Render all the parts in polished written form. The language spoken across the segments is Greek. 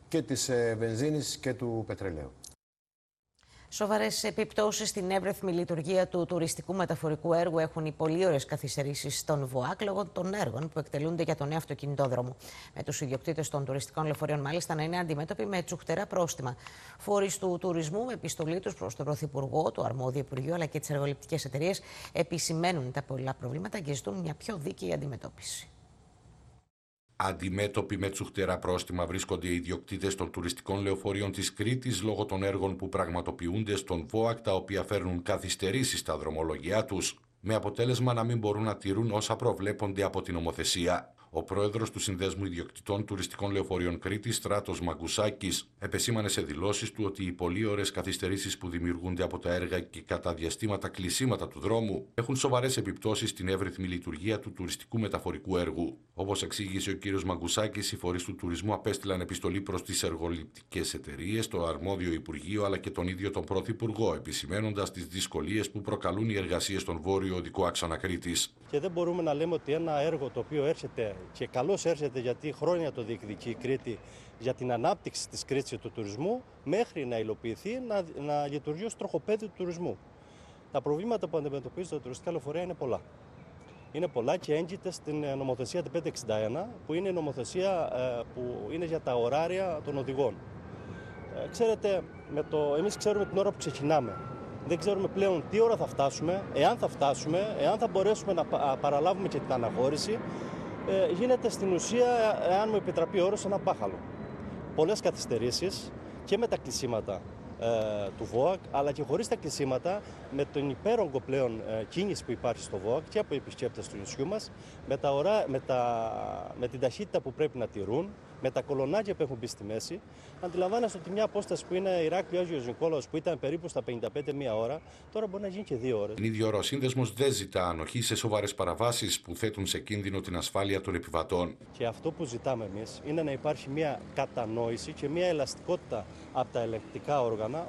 και της βενζίνης και του πετρελαίου. Σοβαρές επιπτώσεις στην εύρυθμη λειτουργία του τουριστικού μεταφορικού έργου έχουν οι πολύωρες καθυστερήσεις στον ΒΟΑΚ λόγω των έργων που εκτελούνται για τον νέο αυτοκινητόδρομο. Με τους ιδιοκτήτες των τουριστικών λεωφορείων, μάλιστα, να είναι αντιμέτωποι με τσουχτερά πρόστιμα. Φορείς του τουρισμού, με επιστολή τους προς τον Πρωθυπουργό, το αρμόδιο Υπουργείο αλλά και τις εργοληπτικές εταιρείες, επισημαίνουν τα πολλά προβλήματα και ζητούν μια πιο δίκαιη αντιμετώπιση. Αντιμέτωποι με τσουχτερά πρόστιμα βρίσκονται οι ιδιοκτήτες των τουριστικών λεωφορείων της Κρήτης λόγω των έργων που πραγματοποιούνται στον ΒΟΑΚ, τα οποία φέρνουν καθυστερήσεις στα δρομολόγια τους, με αποτέλεσμα να μην μπορούν να τηρούν όσα προβλέπονται από την νομοθεσία. Ο πρόεδρος του Συνδέσμου Ιδιοκτητών Τουριστικών Λεωφορείων Κρήτης, Στράτος Μαγκουσάκης, επεσήμανε σε δηλώσεις του ότι οι πολύωρες καθυστερήσεις που δημιουργούνται από τα έργα και κατά διαστήματα κλεισίματα του δρόμου έχουν σοβαρές επιπτώσεις στην εύρυθμη λειτουργία του τουριστικού μεταφορικού έργου. Όπως εξήγησε ο κ. Μαγκουσάκης, οι φορείς του τουρισμού απέστειλαν επιστολή προς τις εργοληπτικές εταιρείες, το αρμόδιο Υπουργείο αλλά και τον ίδιο τον Πρωθυπουργό, επισημαίνοντας τις δυσκολίες που προκαλούν οι εργασίες στον βόρειο οδικό άξονα Κρήτης. Και δεν μπορούμε να λέμε ότι ένα έργο το οποίο έρχεται και καλώς έρχεται, γιατί χρόνια το διεκδικεί η Κρήτη για την ανάπτυξη της Κρήτης και του τουρισμού, μέχρι να υλοποιηθεί να λειτουργεί ως τροχοπέδι του τουρισμού. Τα προβλήματα που αντιμετωπίζει τα τουριστικά λεωφορεία είναι πολλά. Είναι πολλά και έγκυται στην νομοθεσία 561, που είναι η νομοθεσία που είναι για τα ωράρια των οδηγών. Ξέρετε, εμείς ξέρουμε την ώρα που ξεκινάμε. Δεν ξέρουμε πλέον τι ώρα θα φτάσουμε, εάν θα μπορέσουμε να παραλάβουμε και την αναχώρηση. Γίνεται στην ουσία, εάν μου επιτραπεί ο όρος, ένα μπάχαλο. Πολλές καθυστερήσεις και με τα κλεισίματα του ΒΟΑΚ, αλλά και χωρίς τα κλεισίματα, με τον υπέρογκο πλέον κίνηση που υπάρχει στο ΒΟΑΚ και από επισκέπτες του νησιού μας, με την ταχύτητα που πρέπει να τηρούν, με τα κολονάκια που έχουν μπει στη μέση. Αντιλαμβάνεστε ότι μια απόσταση που είναι Ηράκλειο Άγιος Νικόλαος, που ήταν περίπου στα 55 μία ώρα, τώρα μπορεί να γίνει και 2 ώρες. Την ίδια ώρα ο Σύνδεσμος δεν ζητά ανοχή σε σοβαρές παραβάσεις που θέτουν σε κίνδυνο την ασφάλεια των επιβατών. Και αυτό που ζητάμε εμείς είναι να υπάρχει μια κατανόηση και μια ελαστικότητα από τα ελεγκτικά όργανα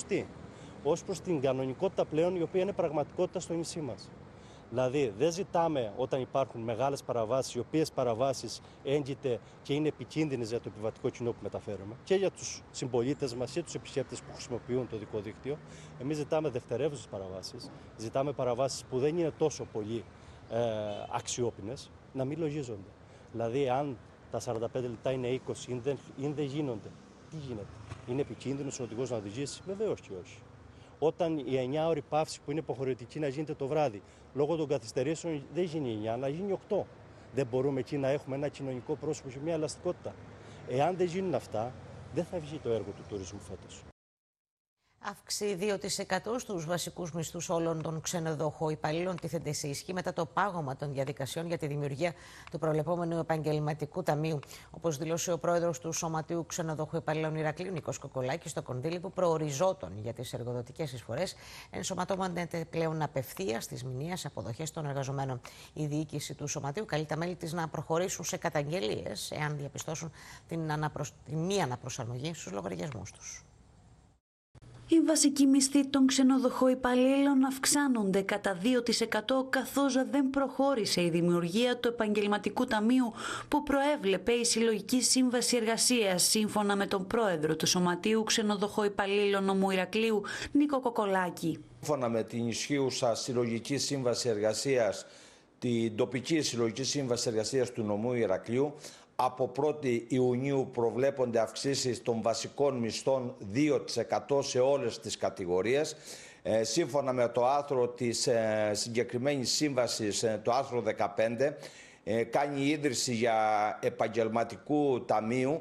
ως προς την κανονικότητα πλέον, η οποία είναι πραγματικότητα στο νησί μας. Δηλαδή, δεν ζητάμε όταν υπάρχουν μεγάλες παραβάσεις, οι οποίες παραβάσεις έγκυται και είναι επικίνδυνες για το επιβατικό κοινό που μεταφέρουμε και για τους συμπολίτες μας και τους επισκέπτες που χρησιμοποιούν το δικό δίκτυο. Εμείς ζητάμε δευτερεύουσες παραβάσεις, ζητάμε παραβάσεις που δεν είναι τόσο πολύ αξιόπινες, να μην λογίζονται. Δηλαδή, αν τα 45 λεπτά είναι 20 ή δεν γίνονται, τι γίνεται? Είναι επικίνδυνος ο οδηγός να οδηγήσει? Βεβαίως και όχι. Όταν η 9ωρη παύση που είναι υποχρεωτική να γίνεται το βράδυ, λόγω των καθυστερήσεων δεν γίνει 9, αλλά γίνει 8. Δεν μπορούμε εκεί να έχουμε ένα κοινωνικό πρόσωπο και μια ελαστικότητα? Εάν δεν γίνουν αυτά, δεν θα βγει το έργο του τουρισμού φέτος. Αύξηση 2% στους βασικούς μισθούς όλων των ξενοδοχών υπαλλήλων τίθεται σε ισχύ μετά το πάγωμα των διαδικασιών για τη δημιουργία του προβλεπόμενου επαγγελματικού ταμείου. Όπως δηλώσε ο πρόεδρος του Σωματείου Ξενοδοχών Υπαλλήλων Ηρακλείου, Νίκος Κοκολάκης, το κονδύλι που προοριζόταν για τις εργοδοτικές εισφορές ενσωματώνεται πλέον απευθείας στις μηνιαίες αποδοχές των εργαζομένων. Η διοίκηση του Σωματείου καλεί τα μέλη της να προχωρήσουν σε καταγγελίες εάν διαπιστώσουν την μη αναπροσαρμογή στους λογαριασμούς τους. Οι βασικοί μισθοί των ξενοδοχοϊπαλλήλων αυξάνονται κατά 2% καθώς δεν προχώρησε η δημιουργία του επαγγελματικού ταμείου που προέβλεπε η Συλλογική Σύμβαση Εργασίας, σύμφωνα με τον πρόεδρο του Σωματείου Ξενοδοχοϊπαλλήλων Νομού Ηρακλείου, Νίκο Κοκολάκη. Σύμφωνα με την ισχύουσα Συλλογική Σύμβαση Εργασίας, την τοπική Συλλογική Σύμβαση Εργασίας του Νομού Ηρακλείου, από 1η Ιουνίου προβλέπονται αυξήσεις των βασικών μισθών 2% σε όλες τις κατηγορίες. Σύμφωνα με το άρθρο της συγκεκριμένης σύμβασης, το άρθρο 15, κάνει ίδρυση για επαγγελματικού ταμείου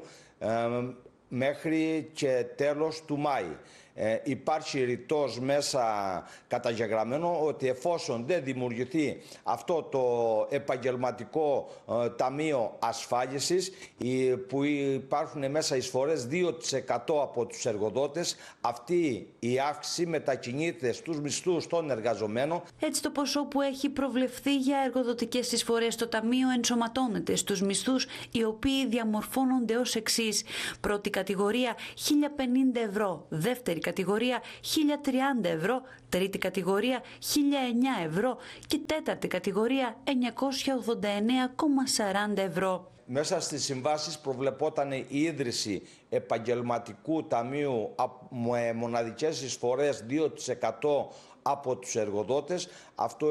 μέχρι και τέλος του Μάη. Υπάρχει ρητός μέσα καταγεγραμμένο ότι εφόσον δεν δημιουργηθεί αυτό το επαγγελματικό ταμείο ασφάλισης, που υπάρχουν μέσα εισφορές 2% από τους εργοδότες, αυτή η αύξηση μετακινείται στους μισθούς των εργαζομένων. Έτσι, το ποσό που έχει προβλεφθεί για εργοδοτικές εισφορές στο ταμείο ενσωματώνεται στους μισθούς, οι οποίοι διαμορφώνονται ως εξής: πρώτη κατηγορία 1.050 ευρώ, δεύτερη κατηγορία 1.030 ευρώ, τρίτη κατηγορία 1.009 ευρώ και τέταρτη κατηγορία 989,40 ευρώ. Μέσα στις συμβάσεις προβλεπόταν η ίδρυση επαγγελματικού ταμείου με μοναδικές εισφορές 2% από τους εργοδότες. Αυτό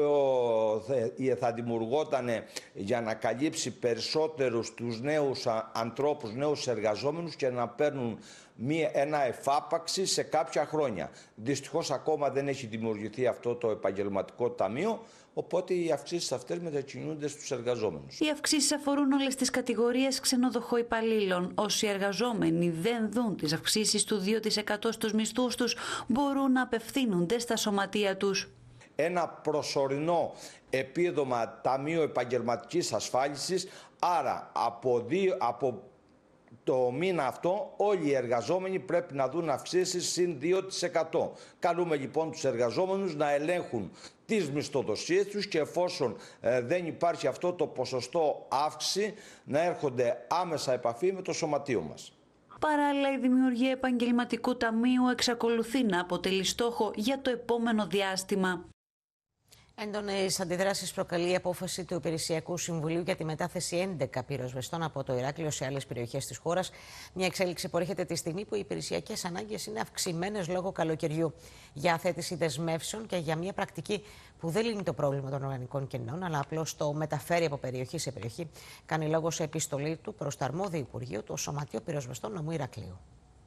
θα δημιουργόταν για να καλύψει περισσότερους τους νέους ανθρώπους, νέους εργαζόμενους και να παίρνουν ένα εφάπαξη σε κάποια χρόνια. Δυστυχώς ακόμα δεν έχει δημιουργηθεί αυτό το επαγγελματικό ταμείο, οπότε οι αυξήσεις αυτές μετακινούνται στους εργαζόμενους. Οι αυξήσεις αφορούν όλες τις κατηγορίες ξενοδοχοϊπαλλήλων. Όσοι εργαζόμενοι δεν δουν τις αυξήσεις του 2% στους μισθούς τους, μπορούν να απευθύνονται στα σωματεία τους. Ένα προσωρινό επίδομα Ταμείο Επαγγελματικής Ασφάλισης, άρα από το μήνα αυτό όλοι οι εργαζόμενοι πρέπει να δουν αυξήσεις συν 2%. Καλούμε λοιπόν τους εργαζόμενους να ελέγχουν τις μισθοδοσίες τους και εφόσον δεν υπάρχει αυτό το ποσοστό αύξηση, να έρχονται άμεσα επαφή με το σωματείο μας. Παράλληλα, η δημιουργία επαγγελματικού ταμείου εξακολουθεί να αποτελεί στόχο για το επόμενο διάστημα. Έντονες αντιδράσεις προκαλεί η απόφαση του Υπηρεσιακού Συμβουλίου για τη μετάθεση 11 πυροσβεστών από το Ηράκλειο σε άλλες περιοχές της χώρας. Μια εξέλιξη που έρχεται τη στιγμή που οι υπηρεσιακές ανάγκες είναι αυξημένες λόγω καλοκαιριού. Για αθέτηση δεσμεύσεων και για μια πρακτική που δεν λύνει το πρόβλημα των οργανικών κενών, αλλά απλώς το μεταφέρει από περιοχή σε περιοχή, κάνει λόγο σε επιστολή του προς το αρμόδιο Υπουργείο, το Σωματείο Πυροσβεστών Νομού Ηρακλείου.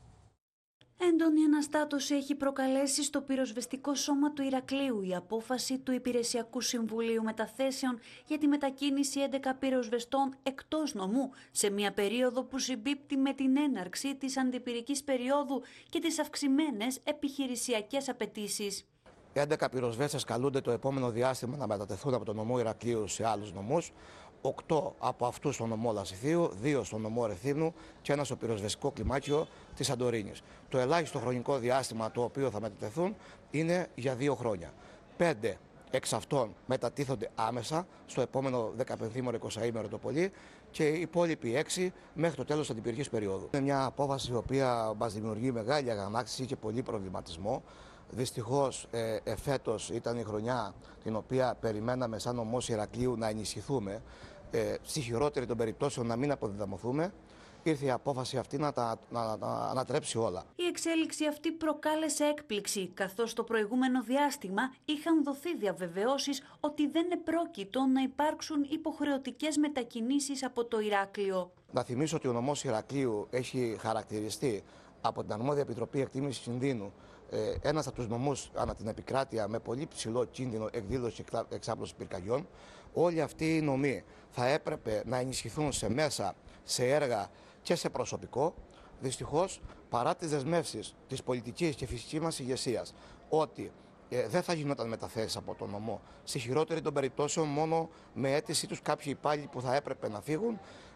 Έντονη αναστάτωση έχει προκαλέσει στο πυροσβεστικό σώμα του Ηρακλείου η απόφαση του Υπηρεσιακού Συμβουλίου Μεταθέσεων για τη μετακίνηση 11 πυροσβεστών εκτός νομού σε μια περίοδο που συμπίπτει με την έναρξη της αντιπυρικής περίοδου και τις αυξημένες επιχειρησιακές απαιτήσεις. 11 πυροσβέστες καλούνται το επόμενο διάστημα να μετατεθούν από το νομό Ηρακλείου σε άλλους νομούς. 8 από αυτούς στο νομό Λασιθίου, 2 στο νομό Ρεθύμνου και 1 στο πυροσβεστικό κλιμάκιο της Σαντορίνης. Το ελάχιστο χρονικό διάστημα το οποίο θα μετατεθούν είναι για 2 χρόνια. 5 εξ αυτών μετατίθονται άμεσα στο επόμενο 15ήμερο-20ήμερο το πολύ και οι υπόλοιποι 6 μέχρι το τέλος της αντιπυρικής περίοδου. Είναι μια απόφαση η οποία μας δημιουργεί μεγάλη αγανάκτηση και πολύ προβληματισμό. Δυστυχώς εφέτος ήταν η χρονιά την οποία περιμέναμε σαν νομός Ηρακλείου να ενισχυθούμε, στη χειρότερη των περιπτώσεων να μην αποδυναμωθούμε. Ήρθε η απόφαση αυτή να τα ανατρέψει όλα. Η εξέλιξη αυτή προκάλεσε έκπληξη, καθώς το προηγούμενο διάστημα είχαν δοθεί διαβεβαιώσεις ότι δεν επρόκειτο να υπάρξουν υποχρεωτικές μετακινήσεις από το Ηράκλειο. Να θυμίσω ότι ο νομός Ηρακλείου έχει χαρακτηριστεί από την Αρμόδια Επιτροπή Εκτίμησης Κινδύνου ένας από τους νομούς ανά την επικράτεια με πολύ ψηλό κίνδυνο εκδήλωση και εξάπλωση πυρκαγιών. Όλοι αυτοί οι νομοί θα έπρεπε να ενισχυθούν σε μέσα, σε έργα και σε προσωπικό. Δυστυχώς, παρά τις δεσμεύσεις της πολιτικής και φυσικής μας ηγεσίας ότι δεν θα γινόταν μεταθέσεις από τον νομό, στη χειρότερη των περιπτώσεων μόνο με αίτηση τους κάποιοι υπάλληλοι που θα έπρεπε να φύγουν,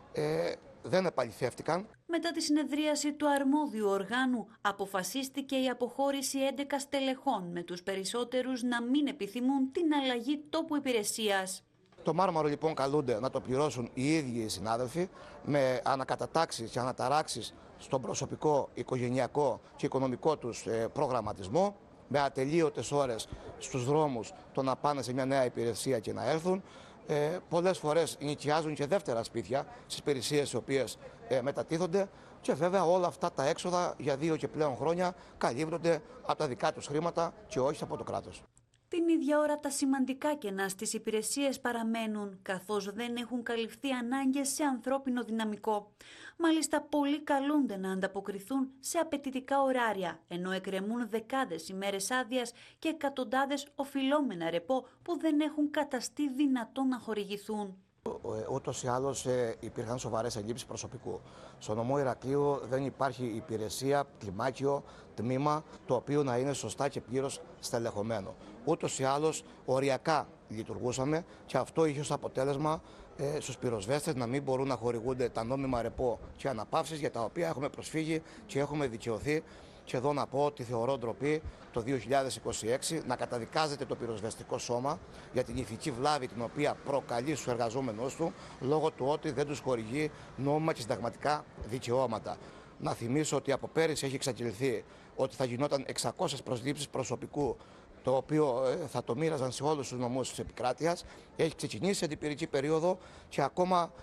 δεν επαληθεύτηκαν. Μετά τη συνεδρίαση του αρμόδιου οργάνου αποφασίστηκε η αποχώρηση 11 στελεχών, με τους περισσότερους να μην επιθυμούν την αλλαγή τόπου υπηρεσίας. Το μάρμαρο λοιπόν καλούνται να το πληρώσουν οι ίδιοι οι συνάδελφοι με ανακατατάξεις και αναταράξεις στον προσωπικό, οικογενειακό και οικονομικό τους προγραμματισμό, με ατελείωτες ώρες στους δρόμους το να πάνε σε μια νέα υπηρεσία και να έρθουν. Πολλές φορές νοικιάζουν και δεύτερα σπίτια στις υπηρεσίες οι οποίες μετατίθονται και βέβαια όλα αυτά τα έξοδα για 2 και πλέον χρόνια καλύπτονται από τα δικά τους χρήματα και όχι από το κράτος. Την ίδια ώρα τα σημαντικά κενά στις υπηρεσίες παραμένουν, καθώς δεν έχουν καλυφθεί ανάγκες σε ανθρώπινο δυναμικό. Μάλιστα, πολλοί καλούνται να ανταποκριθούν σε απαιτητικά ωράρια, ενώ εκκρεμούν δεκάδες ημέρες άδειας και εκατοντάδες οφειλόμενα ρεπό που δεν έχουν καταστεί δυνατό να χορηγηθούν. Ούτως ή άλλως υπήρχαν σοβαρές ελλείψεις προσωπικού. Στο νομό Ηρακλείου δεν υπάρχει υπηρεσία, κλιμάκιο, τμήμα το οποίο να είναι σωστά και πλήρως στελεχωμένο. Ούτως ή άλλως οριακά λειτουργούσαμε και αυτό είχε ως αποτέλεσμα στους πυροσβέστες να μην μπορούν να χορηγούνται τα νόμιμα ρεπό και αναπαύσεις για τα οποία έχουμε προσφύγει και έχουμε δικαιωθεί. Και εδώ να πω ότι θεωρώ ντροπή το 2026 να καταδικάζεται το πυροσβεστικό σώμα για την ηθική βλάβη την οποία προκαλεί στους εργαζόμενους του λόγω του ότι δεν τους χορηγεί νόμιμα και συνταγματικά δικαιώματα. Να θυμίσω ότι από πέρυσι έχει εξαγγελθεί ότι θα γινόταν 600 προσλήψεις προσωπικού, το οποίο θα το μοίραζαν σε όλους τους νομούς της επικράτειας. Έχει ξεκινήσει η αντιπυρική περίοδο και ακόμα